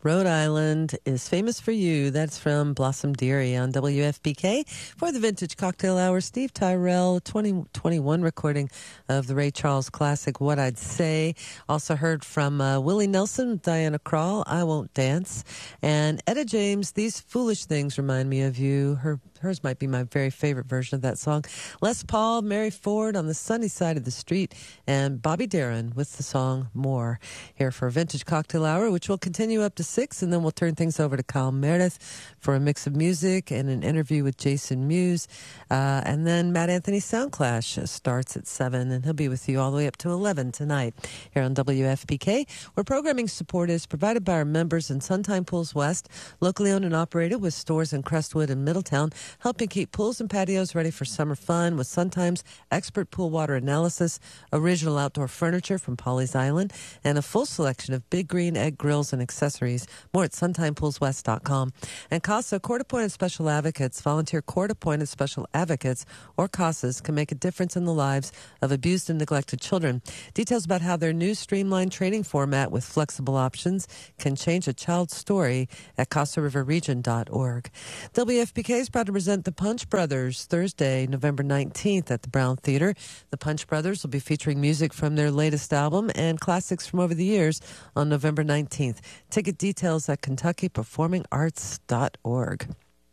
Rhode Island is famous for you. That's from Blossom Dearie on WFPK. For the Vintage Cocktail Hour, Steve Tyrell, 2021 recording of the Ray Charles classic, What I'd Say. Also heard from Willie Nelson, Diana Krall, I Won't Dance. And Etta James, These Foolish Things Remind Me of You. Hers might be my very favorite version of that song. Les Paul, Mary Ford, On the Sunny Side of the Street, and Bobby Darin with the song More. Here for Vintage Cocktail Hour, which will continue up to 6, and then we'll turn things over to Kyle Meredith for a mix of music and an interview with Jason Mewes. And then Matt Anthony's Soundclash starts at 7, and he'll be with you all the way up to 11 tonight here on WFPK, where programming support is provided by our members in Suntime Pools West, locally owned and operated with stores in Crestwood and Middletown, helping keep pools and patios ready for summer fun with Suntime's expert pool water analysis, original outdoor furniture from Polly's Island, and a full selection of Big Green Egg grills and accessories. More at suntimepoolswest.com. And CASA, court-appointed special advocates, volunteer court-appointed special advocates, or CASAs, can make a difference in the lives of abused and neglected children. Details about how their new streamlined training format with flexible options can change a child's story at CasaRiverRegion.org. WFPK is proud to present the Punch Brothers Thursday, November 19th at the Brown Theater. The Punch Brothers will be featuring music from their latest album and classics from over the years on November 19th. Ticket details at KentuckyPerformingArts.org.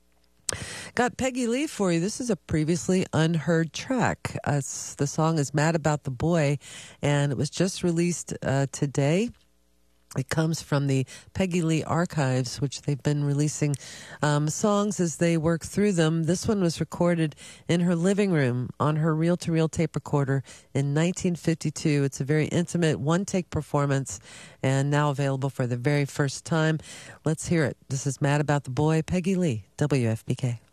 Got Peggy Lee for you. This is a previously unheard track. The song is Mad About the Boy, and it was just released today. It comes from the Peggy Lee archives, which they've been releasing songs as they work through them. This one was recorded in her living room on her reel-to-reel tape recorder in 1952. It's a very intimate one-take performance and now available for the very first time. Let's hear it. This is Mad About the Boy, Peggy Lee, WFPK.